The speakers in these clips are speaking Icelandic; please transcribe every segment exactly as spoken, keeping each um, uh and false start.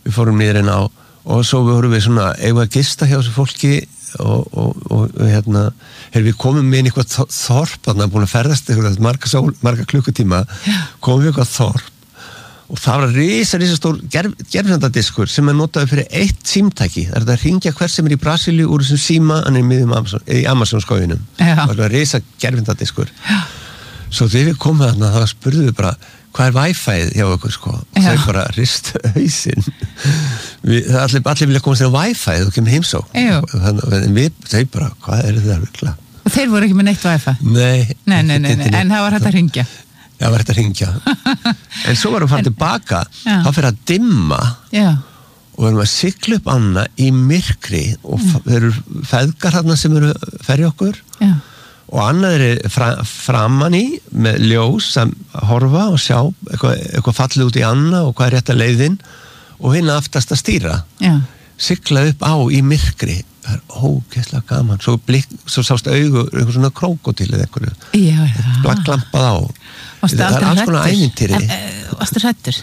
við fórum niður inn á og svo vorum við svona eigum að gista hjá þessu fólki og, og, og, og hérna er við komum með inn eitthvað þorp þannig að búin að ferðast eitthvað marga, sól, marga klukkutíma komum við eitthvað þorp og það var risa, risa stór gerfisandadiskur sem er notaði fyrir eitt símtæki. Það er þetta að hringja hver sem er í Brasilíu úr þessum síma, hann er í miðjum Amazon, í Amazon-skóginum. Það var risa gerfisandadiskur. Svo þegar við komum þarna, þá spurðum við bara, hvað er Wi-Fi-ið hjá okkur, sko? Og þau bara ristu hausinn. Við, allir, allir vilja koma sér á Wi-Fi-ið og kemur heimsókn. Þannig við, þau bara, hvað er þetta virkla? Og þeir voru ekki með neitt Wi-Fi? Nei. Nei, nei, nei, nei. En það var hægt að hringja. Já, var þetta að hringja. En svo varum við farið tilbaka, já. þá fyrir að dimma já. Og við erum að sigla upp ána í myrkri og mm. þeir eru feðgar þarna sem eru ferja okkur já. Og annað er fra, framan í með ljós að horfa og sjá eitthvað, eitthvað fallið út í anna og hvað er rétt að leiðin og hinn aftast að stýra. Já. Sigla upp á í myrkri. Það er ógeðslega gaman. Svo, blik, svo sást augu eitthvað svona krókódíl eða einhverju. Já, já. Glampað á. Varstu það er alls konar ævintýri. Varstu hræddur?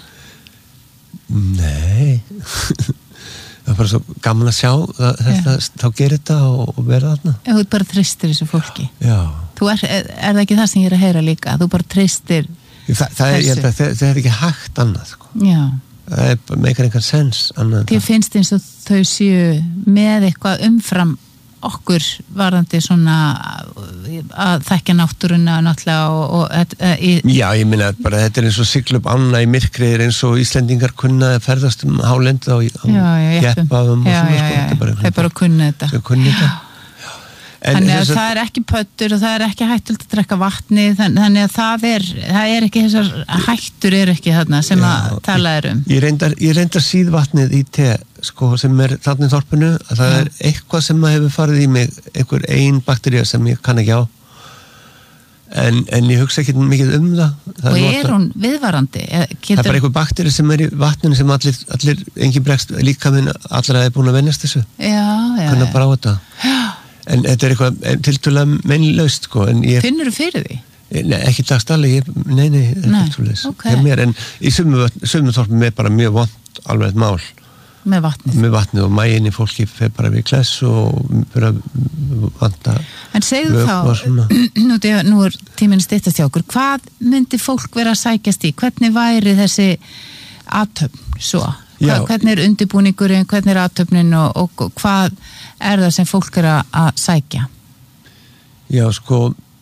Nei. Það er bara svo gaman að sjá það, þetta, þá gerir þetta og, og vera þarna. Þú ert bara treystir þessu fólki. Já. Þú er, er það ekki það sem ég er að heyra líka? Þú bara treystir Þa, það er, ég held að það, það er ekki hægt annað, sko. Já. Það er meikar einhvern sens annað. Þér finnst eins og þau séu með eitthvað umfram okkur varðandi svona að þekkja náttúruna náttúrulega og, og e, e, Já, ég minna bara þetta er eins og sigla upp ána í myrkri er eins og Íslendingar kunna að ferðast um hálendið á, á jeppafum og svona já, sko, já, bara þeir bara kunna þetta þeir kunna þetta En þannig að þessar... það er ekki pöttur og það er ekki hættult að drekka vatni þannig að það er, það er ekki þessar hættur er ekki þarna sem já, að tala er um Ég reyndar, ég reyndar síðvatnið í te sko sem er þarna í þorpinu að það ja. Er eitthvað sem hefur farið í mig einhver ein baktería sem ég kann ekki á en, en ég hugsa ekki mikið um það, það Og er, er hún viðvarandi? Getur... Það er bara einhver baktería sem er í vatninu sem allir, allir engin bregst líka minn allra er búin að vennast þessu Já, já, Kunna bara á þetta Já En þetta er eitthvað tiltölulega meinlaust sko ég... Finnur þú fyrir því? Nei, ekki dagstalli, nei, nei, nei ekki okay. mér, en í sumum þorpum er bara mjög vont alveg mál með vatnið með vatnið og mæginni fólki fer bara við kless og fyrir að vanta En segðu þá, nú, nú er tíminn styttast hjá okkur, hvað myndi fólk vera að sækjast í? Hvernig væri þessi athöfn svo? Hva, hvernig er undirbúningurinn, hvernig er athöfnin og, og, og hvað er það sem fólk er að sækja? Já, sko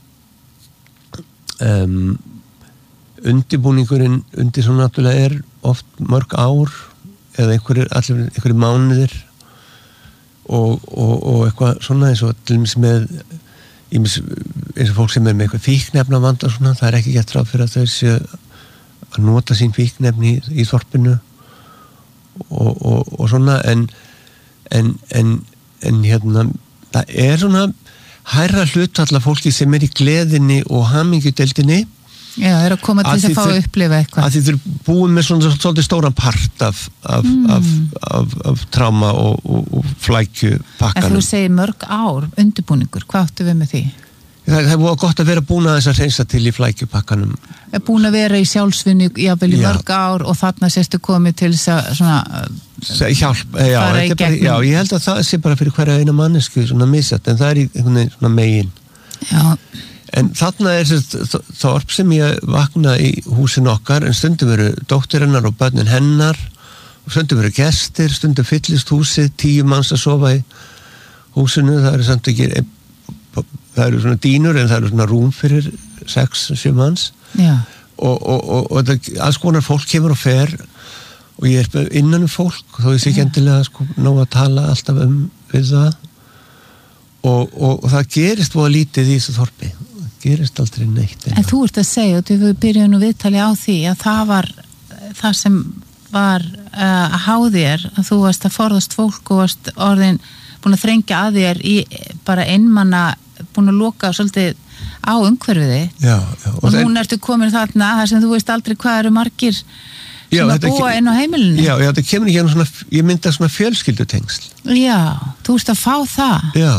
um, undirbúningurinn undir svo náttúrulega er oft mörg ár eða einhverjir, allir einhverjir mánuðir og, og, og eitthvað svona eins og til dæmis með eins og fólk sem er með eitthvað fíknefna vanda og svona, það er ekki gett ráð fyrir að þau séu að nota sín fíknefni í, í þorpinu og, og, og svona en, en, en, en hérna það er svona hærra hlutfall af fólki sem er í gleðinni og hamingjudeildinni Já, það er að koma til þess að fá að upplifa eitthvað að þið þurfum búin með svona svolítið stóran part af, af, mm. af, af, af tráma og, og, og flækju pakkanum. En þú segir mörg ár undirbúningur, hvað áttu við með því? Það, það er búin gott að vera búin að þess að reynsa til í flækju pakkanum. Er búin að vera í sjálfsvinni jáfnvel í mörg ár og þarna sérstu komið til þess að svona hjálp, já, fara í gegnum. Já, ég held að það sé bara fyrir hverja eina mannesku svona misjætt, en það er í einhvern veginn svona megin. Já. En þarna er þessi þorp sem ég vakna í húsin okkar en stundum veru dóttir hennar og börnin hennar og stundum veru gestir, stundum fyllist húsið, tíu manns að sofa í húsinu, það eru samt ekki það eru svona dýnur en það eru svona rúm fyrir sex, sjö manns Já. og, og, og, og það, alls konar fólk kemur og fer og ég er innan um fólk þó ég sé ekki endilega sko, ná að tala alltaf um við það og, og, og það gerist voða lítið í þessu þorpi gerist aldrei neitt en þú ert að segja og við byrjum nú viðtali á því að það var það sem var uh, að há þér að þú varst að forðast fólk og varst orðin búin að þrengja að þér í bara einmanna búin að loka svolítið á umhverfiði já, já, og, og núna ertu komin þarna þar sem þú veist aldrei hvað eru margir já, sem að búa inn á heimilinu já, já, þetta kemur ekki svona, ég mynda svona fjölskyldutengsl já, þú veist að fá það já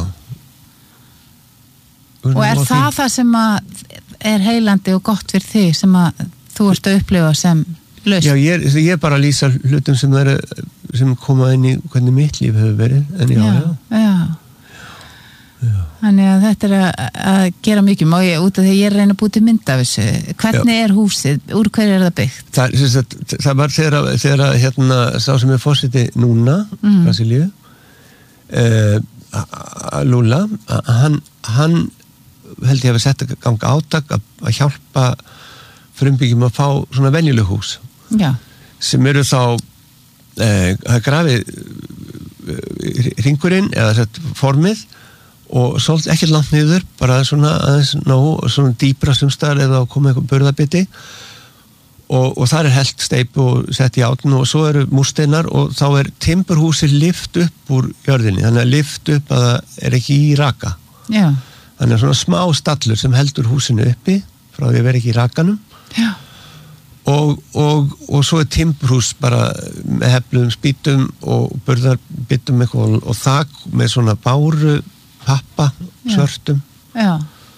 og er það það sem að er heilandi og gott fyrir þig sem að þú ert að upplifa sem laust? Já, ég er, ég er bara að lýsa hlutum sem eru sem koma inn í hvernig mitt líf hefur verið, en já, já. Já, já. Þannig að þetta er að, að gera mikið, má ég út af því ég er að reyna að búti mynd af þessu. Hvernig já. Er húsið? Úr hverju er það byggt? Það, það, það var þegar, þegar hérna, sá sem er forseti núna, mm. Brasilíu, uh, Lula, hann, hann held ég að við setja ganga átak að, að hjálpa frumbyggjum að fá svona venjuleg hús. Já. Sem eru þá eh, að grafið hringurinn eða sett formið og svolítið ekki langt niður, bara svona aðeins ná, svona dýpra sumstaðar eða koma eitthvað burðabiti og, og þar er hellt steipu og sett í átun og svo eru múrsteinar og þá er timburhúsi lyft upp úr jörðinni, þannig að lyft upp að það er ekki í raka. Já. Þannig að svona smá stallur sem heldur húsinu uppi frá því að vera ekki í rakanum. Já. Og, og, og svo er timburhús bara með hefluðum spýtum og burðarbittum eitthvað og þak með svona báru pappa, svörtum. Já.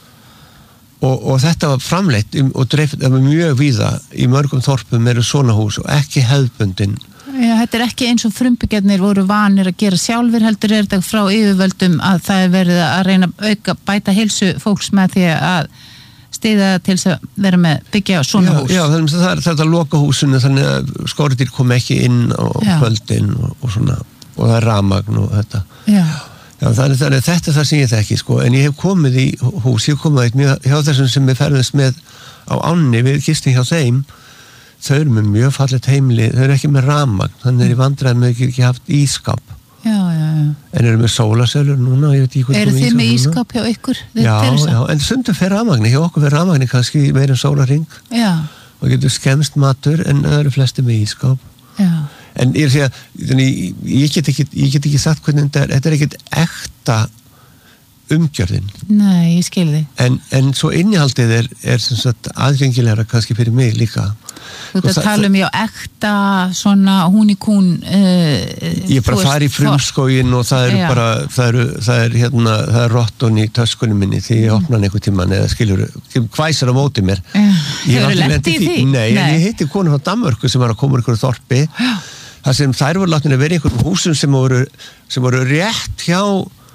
Og, og þetta var framleitt og dreif, það var mjög víða í mörgum þorpum eru svona hús og ekki hefðbundin. Já, þetta er ekki eins og frumbyggjarnir voru vanir að gera sjálfur, heldur er þetta frá yfirvöldum að það er verið að reyna að auka, bæta heilsu fólks með því að stiða til þess að vera með byggja svona já, hús. Já, þannig að það er þetta loka húsinu þannig að skordýr kom ekki inn á kvöldin og, og svona og það er rafmagn og þetta. Já. Já, þannig, þannig að þetta er það sem ég þekki sko, en ég hef komið í hús, ég hef komið eitt mjög hjá þessum sem við ferðast með á ánni við gistum hjá þeim, þau eru með mjög fallet heimili, þau eru ekki með rafmagn, þannig er í vandræðum með ekki haft ískap. Já, já, já. En eru með sólasölur núna, ég veit ekki hvað eru þið með ískap hjá ykkur? Já, já, en stundum fer rafmagni, hjá okkur fer rafmagni kannski meira en sólarring. Já. Og getur skemmst matur, en það eru flesti með ískap. Já. En ég er að segja, ég, ég get ekki, ég get ekki sagt hvernig þetta er, þetta er ekkert ekta umgjörðin. Nei, ég skil þig. En, en svo innihaldið er, er sem sagt aðgengilegra kannski fyrir mig líka. Þú ert að tala um ég á ekta svona húnikún uh, ég bara fari í frumskógin og það eru bara það eru, það er hérna, það er rotton í töskunum minni því ég opna hann einhvern tímann eða skilur, hvæsar á móti mér. Hefur þú lent í því? Nei, en ég hitti konu frá Danmörku sem var að koma úr einhverju þorpi þar sem þær voru láttin að vera í einhverjum húsum sem voru, sem voru rétt hjá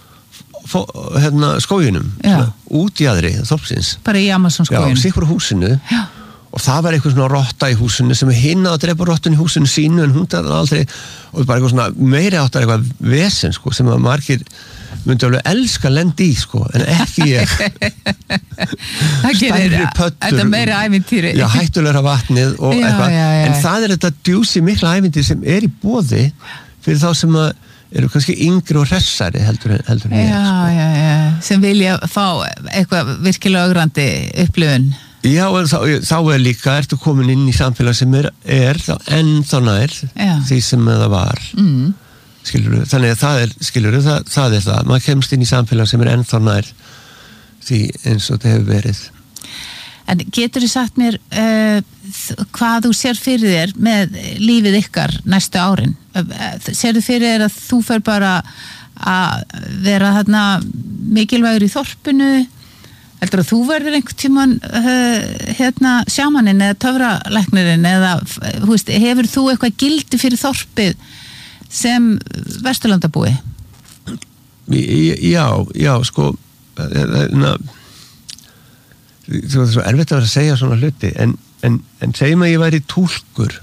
hérna skóginum, út í aðri þorpsins. Bara í Amazon skógin. Já, sikkur húsinu. Já. Og það var eitthvað svona rotta í húsinu sem hinn að drepa rottun í húsinu sínu en hún það aldrei, og bara eitthvað svona meiri áttar eitthvað vesen sko sem að margir myndi alveg elska lendi í sko, en ekki ég. Það gerir, þetta meiri ævintýri. Já, hættulegra vatnið og já, eitthvað, já, já. En það er þetta djúsi mikla ævintýri sem er í boði fyrir þá sem að eru kannski yngri og hressari heldur, heldur en ég. Já, sko. Já, já, sem vilja fá eitthvað virkilega ögrandi upplifun. Já, þá, þá er líka, ertu komin inn í samfélag sem er, er þá ennþá nær já. Því sem það var. Mm. Skilurðu, þannig að það er, skilurðu, það, það er það. Maður kemst inn í samfélag sem er ennþá nær því eins og það hefur verið. En getur þú sagt mér uh, hvað þú sér fyrir þér með lífið ykkar næstu árin? Sér þú fyrir þér að þú fer bara að vera þarna mikilvægur í þorpinu? Heldur að þú verður einhvern tímann uh, hérna sjámaninn eða töfralæknirinn eða veist, hefur þú eitthvað gildi fyrir þorpið sem Vesturlandabúi? Já, já, sko na, það er svo erfitt að vera að segja svona hluti en, en, en segjum að ég væri túlkur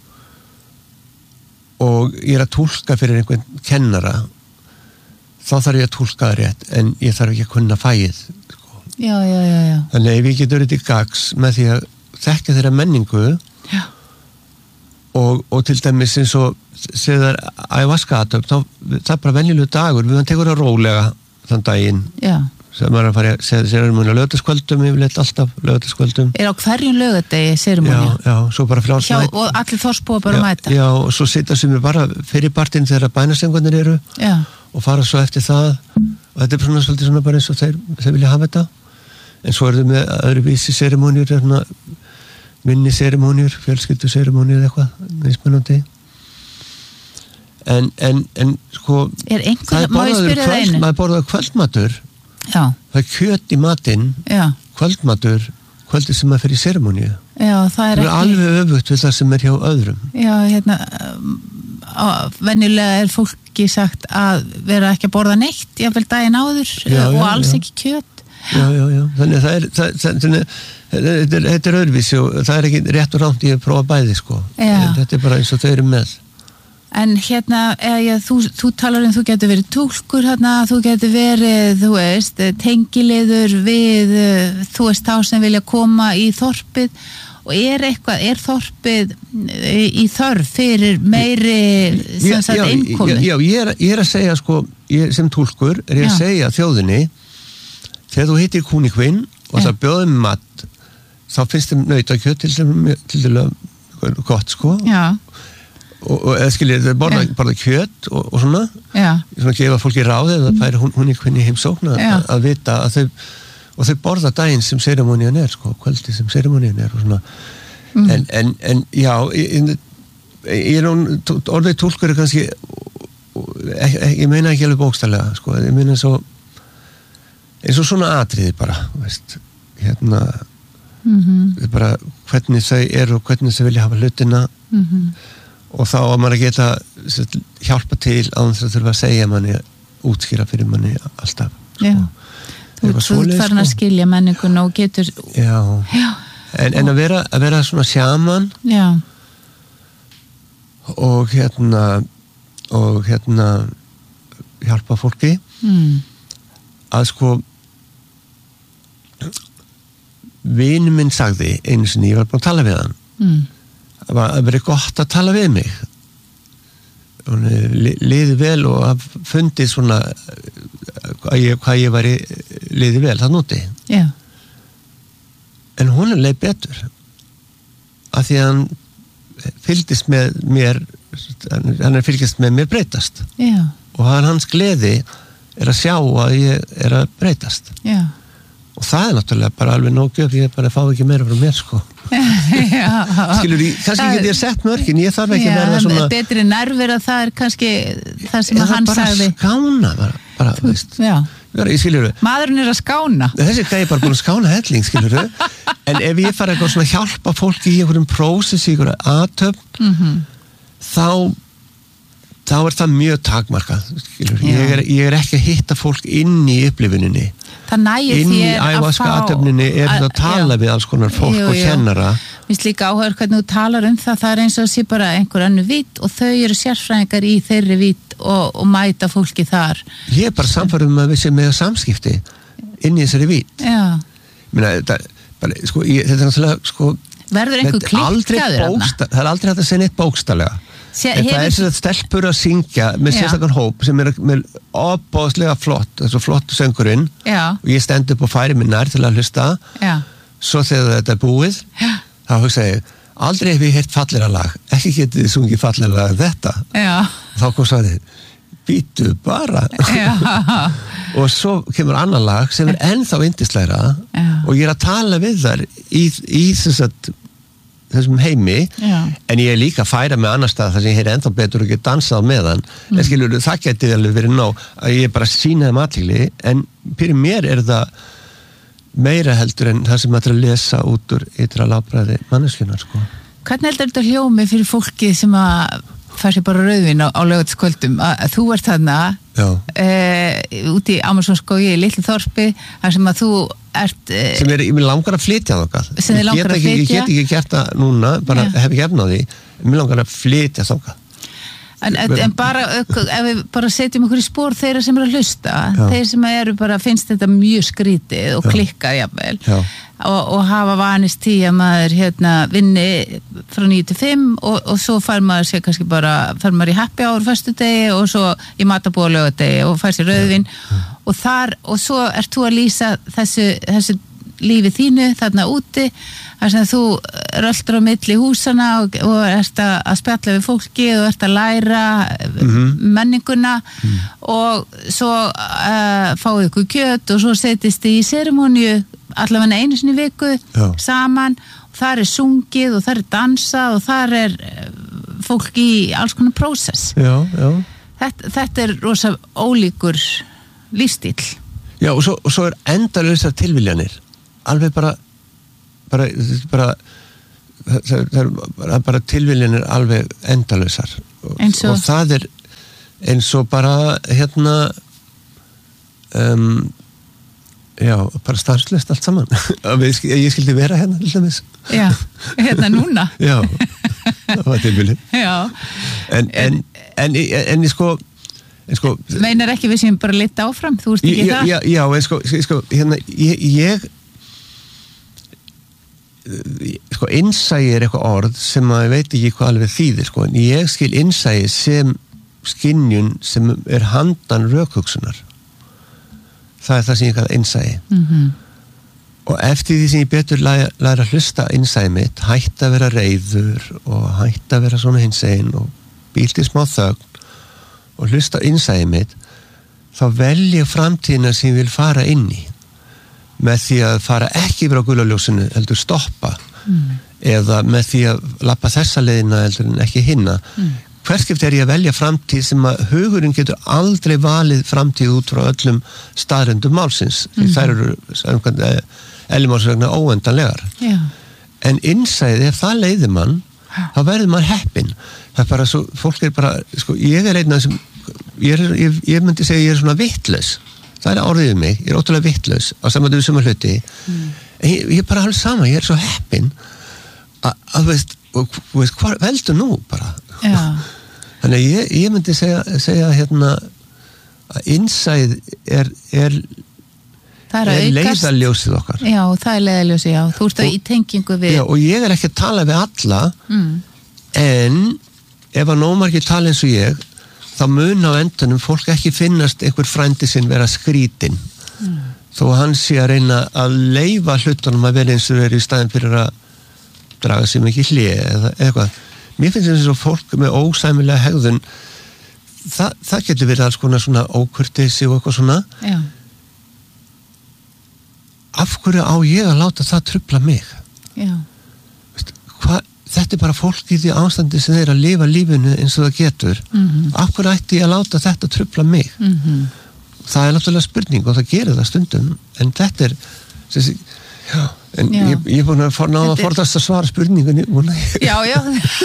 og ég er að túlka fyrir einhvern kennara þá þarf ég að túlka það rétt en ég þarf ekki að kunna fæið. Já, já, já, já. Þannig að við getum verið til gags með því að þekka þeirra menningu já. Og, og til dæmis eins og þegar ayahuasca-atöfn, þá það er bara venjulegu dagur, við hann tekur það rólega þann daginn já. Sem maður er að fara að segja sérimóni á lögataskvöldum, yfirleitt alltaf lögataskvöldum. Er á hverjum lögadegi sérimóni? Já, já, svo bara frjálslega. Og allir þorspúa bara já, mæta? Já, og svo sitja sem er bara fyrirpartinn þegar bænastöngarnir eru já. Og fara svo eftir það og þetta er svona svolítið svona bara eins og þeir, þeir vilja hafa þetta. En svo er það með öðruvísi sérimónir, minni sérimónir, fjölskyldu sérimónir eða eitthvað, mismunandi. En, en, en, sko, er einhver, má ég spyrja það einu? Maður borðaður kvöldmatur, já. Það er kjöt í matinn, kvöldmatur, kvöldið sem maður fyrir sérimóníu. Já, það er ekki... Það er alveg öfugt við það sem er hjá öðrum. Já, hérna, venjulega er fólki sagt að vera ekki að borða neitt, jáfnvel daginn áður já, og já, alls já. Ekki kjöt. Já, já, já, þannig það er, það, það, þetta er, þetta er öðruvísi og það er ekki rétt og rámt í að prófa bæði, sko. Þetta er bara eins og þau eru með. En hérna, eða, þú, þú talar um þú getur verið túlkur hérna, þú getur verið, þú veist, tengiliður við, þú veist, þá sem vilja koma í þorpið og er eitthvað, er þorpið í þörf fyrir meiri sem sagt innkomi? Já, já, ég er, ég er að segja, sko, ég, sem túlkur er ég að já. segja þjóðinni, þegar þú hittir kúnikvinn og já. það bjóðum mat, þá finnst þeim nautakjöt til þess gott, sko. Já. og, og eða skiljið, það er borða, borða kjöt og, og svona, já. svona gefa fólki ráð eða það færi hún, hún í hvernig heimsókn að, að vita að þau og þau borða daginn sem seremonían er sko, kvöldi sem seremonían er og svona mm. en, en, en já ég, ég er nú orðið túlkur er kannski ég, ég meina ekki alveg bókstaflega sko, ég meina svo eins og svona atriði bara veist, hérna mm-hmm. bara hvernig þau eru og hvernig þau vilja hafa hlutina mm-hmm. og þá að maður að geta set, hjálpa til á þess að þurfa að segja manni útskýra fyrir manni alltaf sko. Já. Þú ert farin að skilja menningun og getur já, já. En, en að vera að vera svona sjaman já. og hérna og hérna hjálpa fólki mm. að sko vinur minn sagði einu sinni, ég var búin að tala við hann mm. að það verið gott að tala við mig og liði vel og að fundi svona að ég, hvað ég var í liði vel það núti yeah. en hún er leið betur af því að hann fylgist með mér hann er fylgist með mér breytast yeah. og hann hans gleði er að sjá að ég er að breytast yeah. og það er náttúrulega bara alveg nóg ég bara fá ekki meira frá mér sko skilur ég, kannski get ég sett mörkin ég þarf ekki að verða svona betri nervir að það er kannski það sem að hann sagði skána bara, bara þú veist ég skilur maðurinn er að skána þessi gæði bara búin að skána helling skilur en ef ég fara eitthvað svona hjálpa fólki í einhverjum prósess í einhverju aðtöfn mm-hmm. þá þá er það mjög takmarkað skilur ég er, ég er ekki að hitta fólk inn í upplifuninni það nægir inn í þér að fá ævaska-athöfninni er það að tala já. Við alls konar fólk jú, og kennara mér finnst líka áhugaður hvernig þú talar um það það er eins og sé bara einhver annu vít og þau eru sérfræðingar í þeirri vít og, og mæta fólki þar ég er bara samfærum um að við sem með samskipti inn í þessari vít Minna, það, bara, sko, ég, þetta er náttúrulega sko, verður einhver klikkaður það er aldrei hægt að segja neitt bókstaflega Sér, en það er svona stelpur að syngja með sérstakann hóp sem er með óbóðslega flott, þessu flott söngurinn já. Og ég stend upp og færi mig nær til að hlusta já. Svo þegar þetta er búið já. Þá hugsa ég, aldrei hef ég heyrt fallegra lag ekki getið þið sungið fallegra lag þetta já. Þá kom svo að þið býtu bara og svo kemur annar lag sem er ennþá yndislegra og ég er að tala við þar í, í þess að þessum heimi, já. En ég er líka að færa með annar stað þar sem ég heyri ennþá betur og ekki dansað með hann, mm. en skilur það getið alveg verið nóg, að ég bara sýna þeim athygli, en fyrir mér er það meira heldur en það sem maður er að lesa út úr ytra lábræði manneskjunar, sko. Hvernig heldur þetta hljómi fyrir fólki sem að fær sér bara rauðvín á, á laugardagskvöldum, að þú ert þarna e, út í Amazonskógi í litlu þorpi, þar sem að þú ert e, sem er, ég langar að flytja þangað sem þið langar að flytja ég get ekki gert það núna, bara ja. Hef ekki efna á því mér langar að flytja þangað en, en bara, ef við bara setjum ykkur í spór þeirra sem eru að hlusta já. Þeir sem eru bara, finnst þetta mjög skrítið og klikkað jafnvel og, og hafa vanist tí að maður hérna vinni frá níu til fimm og, og svo fær maður sér kannski bara fær maður í happy hour föstudegi og svo í matabóð laugardegi og fær sér rauðvín já. Og þar, og svo ert þú að lýsa þessu, þessu lífi þínu þarna úti þar sem þú röldur á milli húsana og, og ert að spjalla við fólki og ert að læra mm-hmm. menninguna mm. og svo uh, fáið ykkur kjöt og svo setjist þið í seremoníu allavega einu sinni í viku já. Saman og þar er sungið og þar er dansað og þar er fólk í alls konar prósess já, já. Þetta, þetta er rosa ólíkur lífstíl já og svo, og svo er endalausar tilviljanir alveg bara bara, bara það er bara, bara tilviljanir alveg endalausar eins og, og það er eins og bara hérna um, já, bara stanslist allt saman ég skildi vera hérna til dæmis já, hérna núna já, það var tilbúin já en, en, en, en, en sko, en sko meinar ekki við sem bara lit áfram, þú ert ekki já, það já, já, en sko, sko hérna, ég, ég sko, innsæi er eitthvað orð sem að ég veit ekki hvað alveg þýðir, sko, en ég skil innsæi sem skynjun sem er handan rökhugsunar. Það er það sem ég kalla innsæi. Mm-hmm. Og eftir því sem ég betur læra, læra að hlusta innsæi mitt, hætt að vera reiður og hætt að vera svona hinsegin og bílt í smá þögn og hlusta innsæi mitt, þá velj ég framtíðina sem ég vil fara inn í. Með því að fara ekki yfir á gulaljósinu heldur stoppa mm. eða með því að lappa þessa leiðina heldur en ekki hinna mm. hverskipt er ég að velja framtíð sem að hugurinn getur aldrei valið framtíð út frá öllum staðrendum málsins því mm. þær eru eðlumálsvegna óendanlegar Já. En innsæði ef það leiðir mann þá verður mann heppinn það er bara svo, fólk er bara sko, ég er einn af þessum ég, er, ég, ég myndi segja ég er svona vittlaus það er orðið um mig, ég er ótrúlega vittlaus á samanlega sem að hluti mm. en ég, ég er bara alveg sama, ég er svo heppinn að veist, og, veist hvað veldu nú bara Já. Þannig að ég, ég myndi segja, segja hérna að innsæð er, er, er, er leiðarljósið okkar Já, það er leiðarljósið, já þú ert í tengingu við Já, og ég er ekki að tala við alla mm. en ef að nómargir tala eins og ég þá mun á endunum fólk ekki finnast einhver frændi sinn vera skrítinn mm. þó að hann sé að reyna að leyfa hlutunum að vera eins og vera í staðin fyrir að draga sér mikið hlið eða eitthvað. Mér finnst eins og fólk með ósæmilega hegðun það, það getur verið alls konar svona ókurteisi og eitthvað svona Já. Af hverju á ég að láta það trufla mig? Já. Veist, hvað þetta er bara fólk í því ástandi sem þeir að lifa lífinu eins og það getur mm-hmm. af hverju ætti ég að láta þetta trufla mig mm-hmm. það er náttúrulega spurning og það gerir það stundum en þetta er þessi, já, en já. Ég, ég er búin að for, náða að forðast að svara spurningunni já, já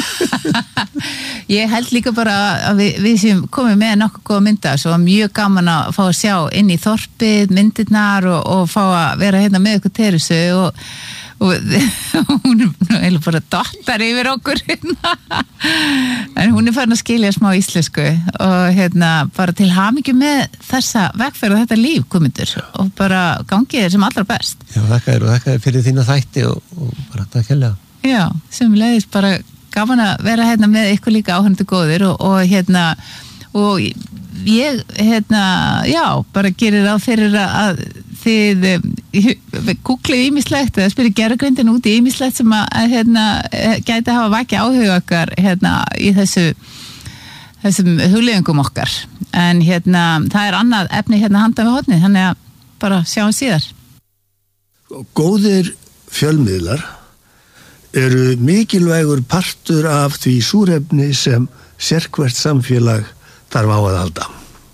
ég held líka bara að við, við sem komum með nokkuð góða mynda svo mjög gaman að fá að sjá inn í þorpið myndirnar og, og fá að vera hérna með ykkur Teresu og og hún er bara dottar yfir okkur en hún er farin að skilja smá íslensku og hérna bara til hamingju með þessa vegferð og þetta líf komundur og bara gangið er sem allra best Já, þakka þér og þakka þér fyrir þína þætti og, og bara takk hérlega Já, sem leiðist bara gaman að vera hérna með ykkur líka áhörndu góðir og, og hérna og ég hérna, já, bara gerir það fyrir að þið googlið ýmislegt eða spyrir gerðugrindin út í ýmislegt sem að, að hérna, gæti hafa vakið áhuga okkar hérna í þessu þessum hugleiðingum okkar en hérna, það er annað efni hérna handan við hornið, þannig að bara sjáum síðar Góðir fjölmiðlar eru mikilvægur partur af því súrefni sem sérhvert samfélag þarf á að halda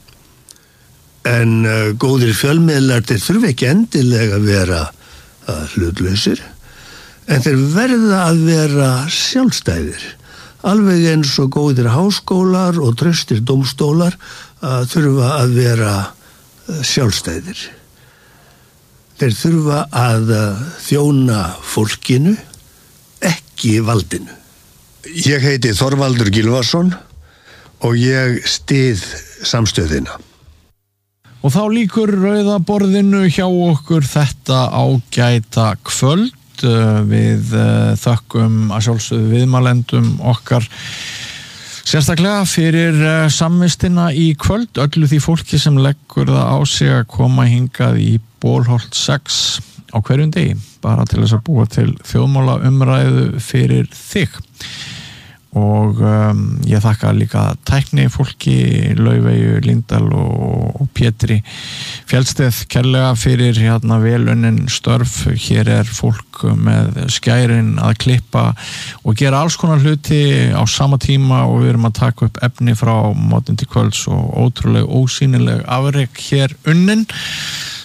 En uh, góðir fjölmiðlar þeir þurfa ekki endilega að vera uh, hlutlausir en þeir verða að vera sjálfstæðir alveg eins og góðir háskólar og traustir dómstólar uh, þurfa að vera uh, sjálfstæðir þeir þurfa að uh, þjóna fólkinu ekki valdinu Ég heiti Þorvaldur Gylfason og ég styð samstöðina Og þá líkur rauða borðinu hjá okkur þetta ágæta kvöld við þökkum að sjálfsögðu viðmælendum okkar sérstaklega fyrir samvistina í kvöld öllu því fólki sem leggur það á sig að koma hingað í Bólholt sex á hverjum degi bara til þess að búa til þjóðmála umræðu fyrir þig og um, ég þakka líka tækni fólki, Laufeyju, Líndal og, og Pétri Fjellsteð kærlega fyrir hérna velunnin störf, hér er fólk með skærin að klippa og gera alls konar hluti á sama tíma og við erum að taka upp efni frá mótnin til kvölds og ótrúlega ósýnileg afrek hér unnin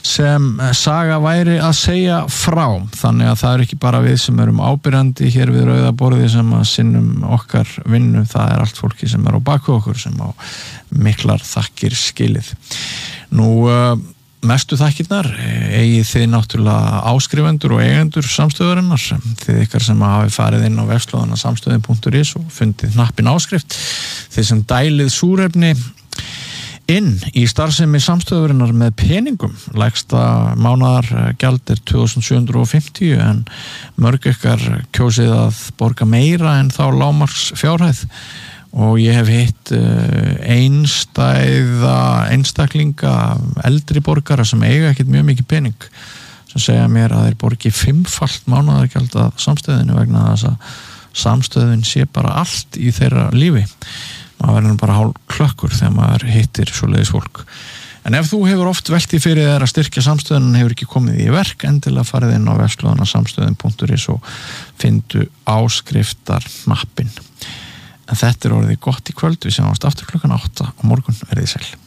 sem saga væri að segja frá, þannig að það er ekki bara við sem erum ábyrjandi hér við rauða borði sem að sinnum okkar vinnu, það er allt fólki sem er á baku okkur sem á miklar þakkir skilið. Nú mestu þakkirnar eigið þið náttúrulega áskrifendur og eigendur samstöðurinnar, þið ykkar sem hafi farið inn á vefslóðana samstöðin punktur is og fundið hnappinn áskrift, þið sem dælið súrefni inn í starfsemi samstöðurinnar með peningum. Lægsta mánaðargjald er tvö þúsund sjö hundruð fimmtíu en mörg ykkar kjósið að borga meira en þá lágmarks fjárhæð og ég hef hitt einstæða einstaklinga eldri borgara sem eiga ekkert mjög mikið pening sem segja mér að þeir borgi fimmfalt mánaðargjald að samstöðinu vegna þess að samstöðin sé bara allt í þeirra lífi. Maður verður bara hálf klökkur þegar maður hittir svoleiðis fólk. En ef þú hefur oft velt í fyrir þér að styrkja samstöðun hefur ekki komið í verk, endilega farið inn á vefslóðana samstöðin punktur is og fyndu áskriftar hnappinn. En þetta er orðið gott í kvöld, við sjáumst aftur klukkan átta og morgun verið sæl.